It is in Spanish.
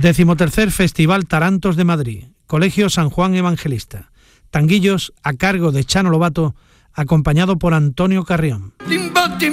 13º Festival Tarantos de Madrid, Colegio San Juan Evangelista. Tanguillos a cargo de Chano Lobato, acompañado por Antonio Carrión.